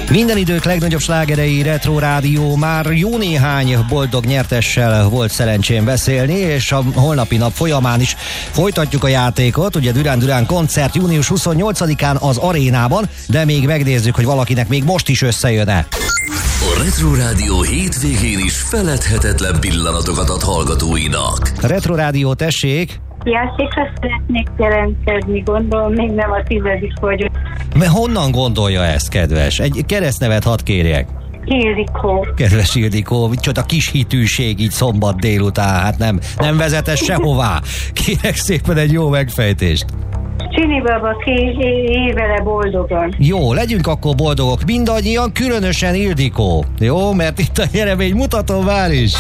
Minden idők legnagyobb slágerei Retro Rádió. Már jó néhány boldog nyertessel volt szerencsém beszélni, és a holnapi nap folyamán is folytatjuk a játékot. Ugye Duran Duran koncert június 28-án az Arénában, de még megnézzük, hogy valakinek még most is összejön-e. A Retro Rádió hétvégén is feledhetetlen pillanatokat ad hallgatóinak. Retro Rádió, tessék! Játékra szeretnék jelentkezni, gondolom, még nem a 10. vagyok. Honnan gondolja ezt, kedves? Egy keresztnevet hadd kérjek. Ildikó. Kedves Ildikó, micsoda kis hitűség így szombat délután, hát nem vezet ez sehová. Kérek szépen egy jó megfejtést. Csini baba, évele boldogan. Jó, legyünk akkor boldogok mindannyian, különösen Ildikó. Jó, mert itt a nyeremény mutatom már is.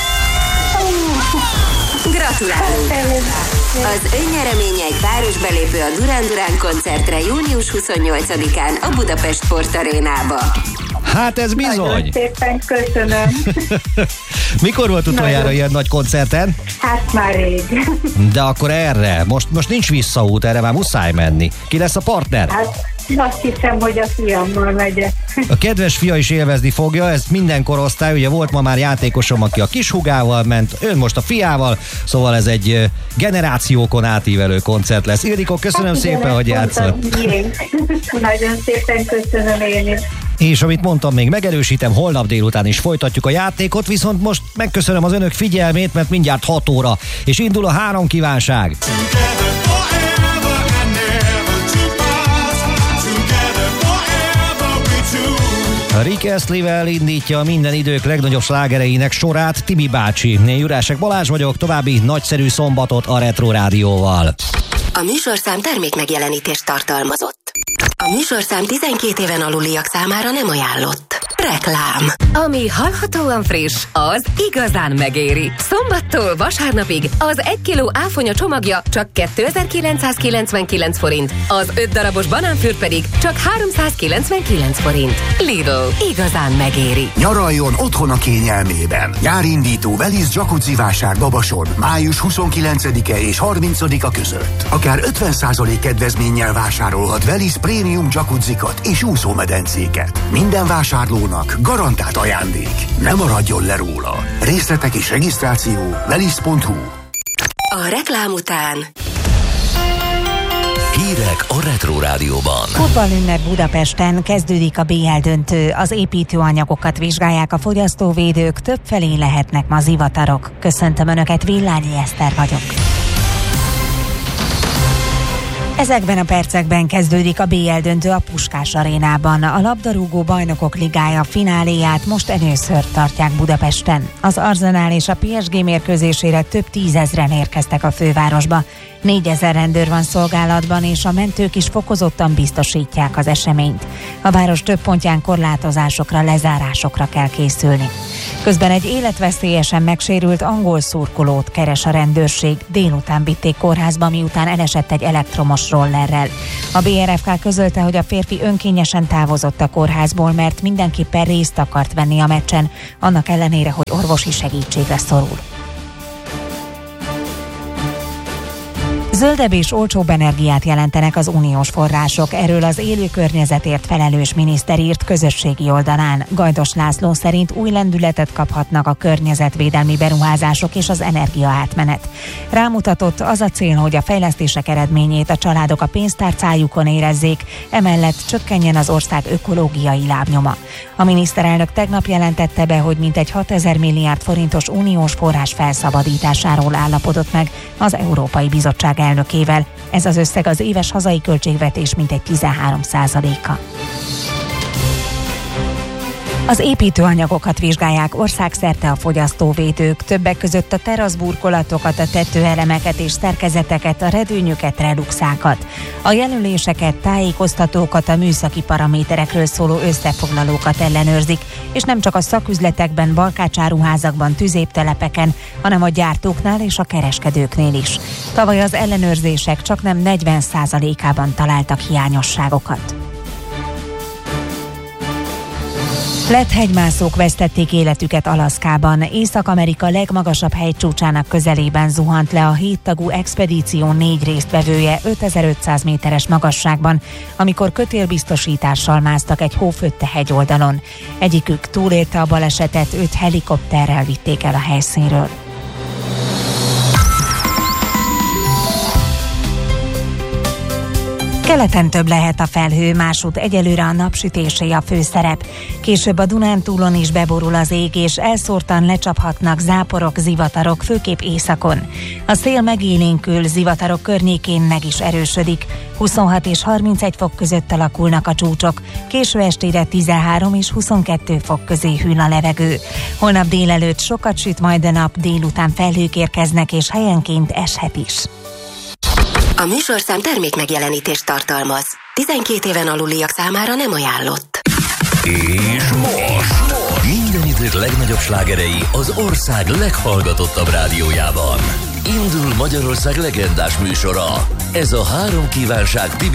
Gratulálunk! Az önnyereménye egy városbelépő a Duran Duran koncertre június 28-án a Budapest Sport Arénába. Hát ez bizony! Nagyon szépen köszönöm. Mikor volt utoljára ilyen nagy koncerten? Hát már rég. De akkor erre, most nincs visszaút, erre már muszáj menni. Ki lesz a partner? Hát azt hiszem, hogy a fiammal megyek. A kedves fia is élvezni fogja, ez minden korosztály, ugye volt ma már játékosom, aki a kishugával ment, ön most a fiával, szóval ez egy generációkon átívelő koncert lesz. Ildikó, köszönöm szépen, hogy játszott. Nagyon szépen köszönöm én is. És amit mondtam, még megerősítem, holnap délután is folytatjuk a játékot, viszont most megköszönöm az önök figyelmét, mert mindjárt 6 óra, és indul a 3 kívánság. Rick Astley-vel indítja a minden idők legnagyobb slágereinek sorát Tibi bácsi. Én Jurásek Balázs vagyok, további nagyszerű szombatot a Retro Rádióval. A műsorszám termékmegjelenítést tartalmazott. A műsorszám 12 éven aluliak számára nem ajánlott. Reklám. Ami hallhatóan friss, az igazán megéri. Szombattól vasárnapig az 1 kiló áfonya csomagja csak 2999 forint, az 5 darabos banánfürt pedig csak 399 forint. Lidl, igazán megéri. Nyaraljon otthon a kényelmében. Nyárindító Velisz Jacuzzi vásár Babason május 29-e és 30-a között. Akár 50% kedvezménnyel vásárolhat Velisz prémium jacuzzikat és úszómedencéket. Minden vásárlónak garantált ajándék. Ne maradjon le róla. Részletek és regisztráció velisz.hu. A reklám után Hírek a Retro Rádióban. Futballünnep Budapesten, kezdődik a BL döntő. Az építőanyagokat vizsgálják a fogyasztóvédők, többfelé lehetnek ma zivatarok. Köszöntöm Önöket, Villányi Eszter vagyok. Ezekben a percekben kezdődik a BL döntő a Puskás Arénában. A labdarúgó bajnokok ligája fináléját most először tartják Budapesten. Az Arsenal és a PSG mérkőzésére több 10 000-en érkeztek a fővárosba. 4000 rendőr van szolgálatban, és a mentők is fokozottan biztosítják az eseményt. A város több pontján korlátozásokra, lezárásokra kell készülni. Közben egy életveszélyesen megsérült angol szurkolót keres a rendőrség. Délután vitték kórházba, miután elesett egy elektromos rollerrel. A BRFK közölte, hogy a férfi önkényesen távozott a kórházból, mert mindenképpen részt akart venni a meccsen, annak ellenére, hogy orvosi segítségre szorul. Zöldebb és olcsóbb energiát jelentenek az uniós források. Erről az élő környezetért felelős miniszter írt közösségi oldalán. Gajdos László szerint új lendületet kaphatnak a környezetvédelmi beruházások és az energiaátmenet. Rámutatott, az a cél, hogy a fejlesztések eredményét a családok a pénztárcájukon érezzék, emellett csökkenjen az ország ökológiai lábnyoma. A miniszterelnök tegnap jelentette be, hogy mintegy 6000 milliárd forintos uniós forrás felszabadításáról állapodott meg az Európai Bizottság elnökével. Ez az összeg az éves hazai költségvetés mintegy 13%-a. Az építőanyagokat vizsgálják országszerte a fogyasztóvédők, többek között a teraszburkolatokat, a tetőelemeket és szerkezeteket, a redőnyöket, reluxákat. A jelöléseket, tájékoztatókat, a műszaki paraméterekről szóló összefoglalókat ellenőrzik, és nem csak a szaküzletekben, balkácsáruházakban, tüzéptelepeken, hanem a gyártóknál és a kereskedőknél is. Tavaly az ellenőrzések csaknem 40%-ában találtak hiányosságokat. Lett hegymászók vesztették életüket Alaszkában. Észak-Amerika legmagasabb hegycsúcsának közelében zuhant le a 7 tagú expedíció 4 résztvevője 5500 méteres magasságban, amikor kötélbiztosítással másztak egy hófötte hegyoldalon. Egyikük túlélte a balesetet, 5 helikopterrel vitték el a helyszínről. Keleten több lehet a felhő, másút egyelőre a napsütésé a főszerep. Később a Dunántúlon is beborul az ég, és elszórtan lecsaphatnak záporok, zivatarok, főképp északon. A szél megélénkül, zivatarok környékén meg is erősödik. 26 és 31 fok között alakulnak a csúcsok. Késő estére 13 és 22 fok közé hűl a levegő. Holnap délelőtt sokat süt majd a nap, délután felhők érkeznek, és helyenként eshet is. A műsorszám termék megjelenítést tartalmaz. 12 éven aluliak számára nem ajánlott. És most minden idők legnagyobb slágerei az ország leghallgatottabb rádiójában. Indul Magyarország legendás műsora. Ez a 3 kívánság